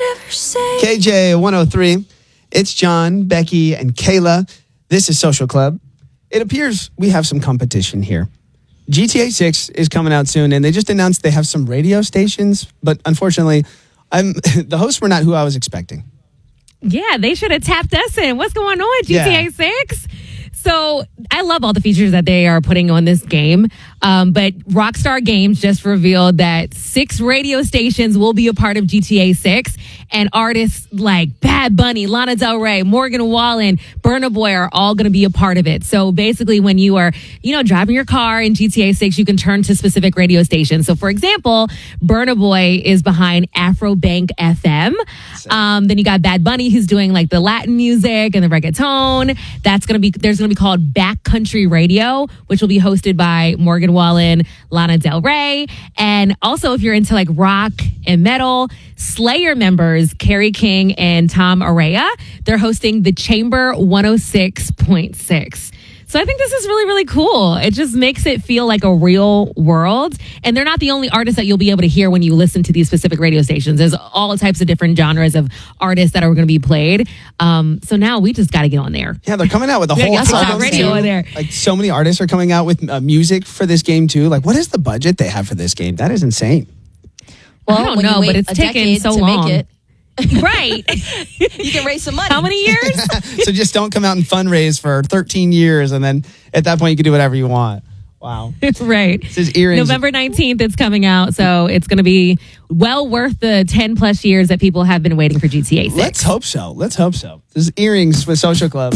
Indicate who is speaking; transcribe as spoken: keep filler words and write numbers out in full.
Speaker 1: K J one oh three. It's John, Becky, and Kayla. This is Social Club. It appears we have some competition here. G T A six is coming out soon, and they just announced they have some radio stations, but unfortunately, I'm the hosts were not who I was expecting.
Speaker 2: Yeah, they should have tapped us in. What's going on, G T A six? So I love all the features that they are putting on this game. Um, but Rockstar Games just revealed that six radio stations will be a part of G T A six. And artists like Bad Bunny, Lana Del Rey, Morgan Wallen, Burna Boy are all going to be a part of it. So basically when you are, you know, driving your car in G T A six, you can turn to specific radio stations. So for example, Burna Boy is behind Afrobank F M. Um, then you got Bad Bunny who's doing like the Latin music and the reggaeton. That's going to be, there's going to be called Backcountry Radio, which will be hosted by Morgan Wallen, Lana Del Rey. And also if you're into like rock and metal, Slayer members Kerry King and Tom Araya, they're hosting the Chamber one oh six point six. So I think this is really, really cool. It just makes it feel like a real world. And they're not the only artists that you'll be able to hear when you listen to these specific radio stations. There's all types of different genres of artists that are going to be played. Um, so now we just got to get on there.
Speaker 1: Yeah, they're coming out with a whole
Speaker 2: album radio on there.
Speaker 1: Like so many artists are coming out with uh, music for this game too. Like, what is the budget they have for this game? That is insane.
Speaker 2: Well, I don't know, but it's taking so long.
Speaker 3: Make it,
Speaker 2: right.
Speaker 3: You can raise some money.
Speaker 2: How many years?
Speaker 1: So just don't come out and fundraise for thirteen years, and then at that point you can do whatever you want. Wow.
Speaker 2: Right.
Speaker 1: This is earrings.
Speaker 2: November nineteenth it's coming out, so it's going to be well worth the ten plus years that people have been waiting for G T A six.
Speaker 1: Let's hope so. Let's hope so. This is Earrings with Social Club.